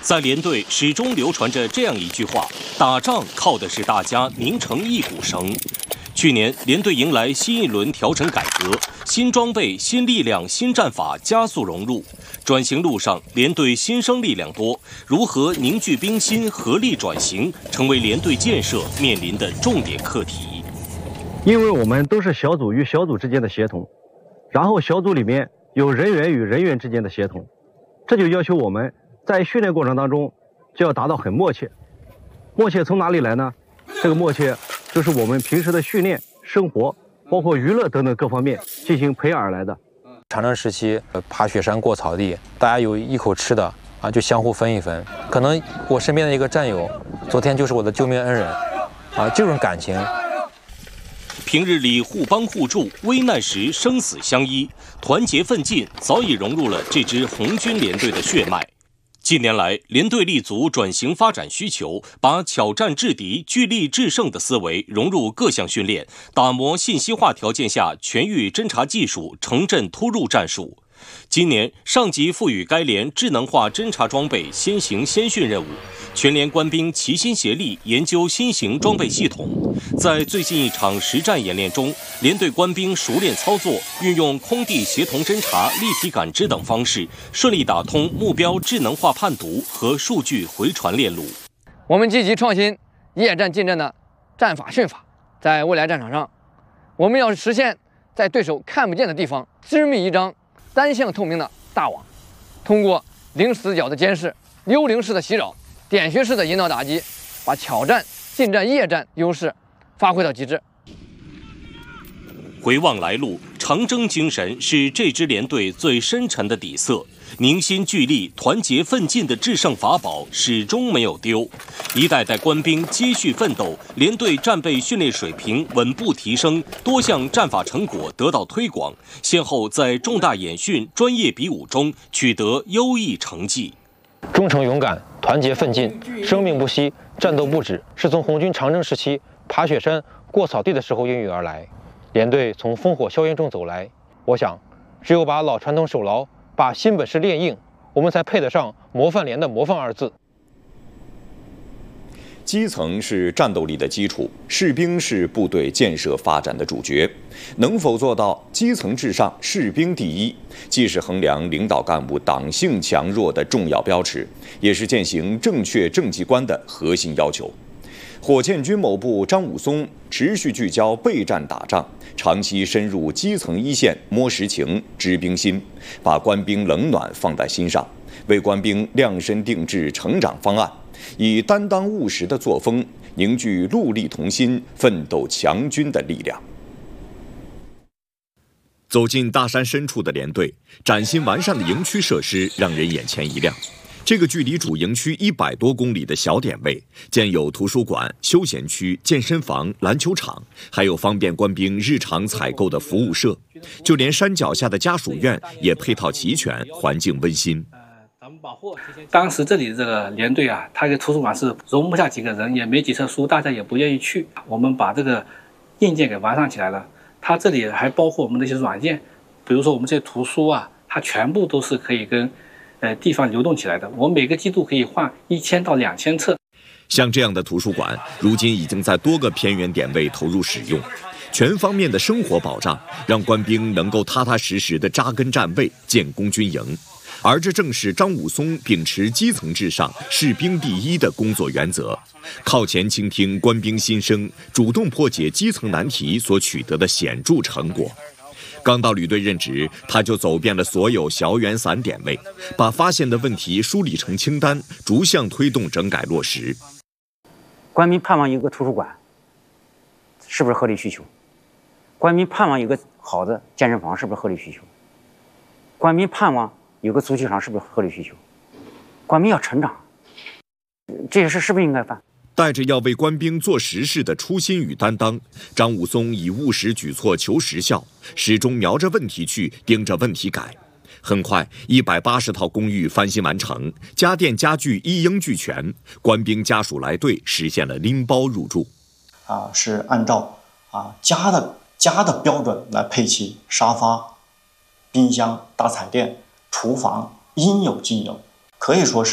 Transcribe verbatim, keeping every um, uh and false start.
在连队始终流传着这样一句话：打仗靠的是大家拧成一股绳。去年，连队迎来新一轮调整改革，新装备、新力量、新战法加速融入。转型路上，连队新生力量多，如何凝聚兵心、合力转型，成为连队建设面临的重点课题。 因为我们都是小组与小组之间的协同，然后小组里面有人员与人员之间的协同，这就要求我们在训练过程当中就要达到很默契。默契从哪里来呢？这个默契就是我们平时的训练、生活，包括娱乐等等各方面进行培养而来的。 长征时期，爬雪山、过草地，大家有一口吃的啊，就相互分一分。可能我身边的一个战友，昨天就是我的救命恩人，啊，这种感情。 平日里互帮互助，危难时生死相依，团结奋进早已融入了这支红军连队的血脉。近年来，连队立足转型发展需求，把巧战制敌、聚力制胜的思维融入各项训练，打磨信息化条件下全域侦察技术、城镇突入战术。今年，上级赋予该连智能化侦察装备先行先训任务，全连官兵齐心协力研究新型装备系统。在最近一场实战演练中，连队官兵熟练操作，运用空地协同侦察、立体感知等方式，顺利打通目标智能化判读和数据回传链路。 我们积极创新夜战近战的战法训法，在未来战场上，我们要实现在对手看不见的地方织密一张单向透明的大网，通过零死角的监视、幽灵式的袭扰、点穴式的引导打击，把巧战、近战、夜战优势发挥到极致。 回望来路，长征精神是这支连队最深沉的底色，凝心聚力、团结奋进的制胜法宝始终没有丢。一代代官兵接续奋斗，连队战备训练水平稳步提升，多项战法成果得到推广，先后在重大演训、专业比武中取得优异成绩。 忠诚勇敢、团结奋进、生命不息、战斗不止，是从红军长征时期爬雪山、过草地的时候孕育而来。连队从烽火硝烟中走来，我想，只有把老传统守牢，把新本事练硬，我们才配得上模范连的模范二字。 基层是战斗力的基础，士兵是部队建设发展的主角。能否做到基层至上、士兵第一，既是衡量领导干部党性强弱的重要标尺，也是践行正确政绩观的核心要求。火箭军某部张武松持续聚焦备战打仗，长期深入基层一线摸实情、知兵心，把官兵冷暖放在心上，为官兵量身定制成长方案，以担当务实的作风凝聚戮力同心、奋斗强军的力量。走进大山深处的连队，崭新完善的营区设施让人眼前一亮。这个距离主营区一百多公里的小点位，建有图书馆、休闲区、健身房、篮球场，还有方便官兵日常采购的服务社，就连山脚下的家属院也配套齐全，环境温馨。 当时这里的这个连队啊，它的图书馆是容不下几个人，也没几册书，大家也不愿意去。我们把这个硬件给完善起来了，它这里还包括我们的一些软件，比如说我们这些图书啊，它全部都是可以跟呃，地方流动起来的，我每个季度可以换一千到两千册。 像这样的图书馆，如今已经在多个偏远点位投入使用，全方面的生活保障，让官兵能够踏踏实实地扎根站位、建功军营。而这正是张武松秉持基层至上、士兵第一的工作原则，靠前倾听官兵心声，主动破解基层难题所取得的显著成果。刚到旅队任职，他就走遍了所有小远散点位，把发现的问题梳理成清单，逐项推动整改落实。 官民盼望有个图书馆，是不是合理需求？官民盼望有个好的健身房，是不是合理需求？官民盼望有个足球场，是不是合理需求？官民要成长，这些事是不是应该办？ 带着要为官兵做实事的初心与担当，张武松以务实举措求实效，始终瞄着问题去，盯着问题改。很快，一百八十套公寓翻新完成，家电家具一应俱全，官兵家属来队实现了拎包入住。 啊，是按照啊家的家的标准来配齐沙发、冰箱、大彩电、厨房，应有尽有，可以说是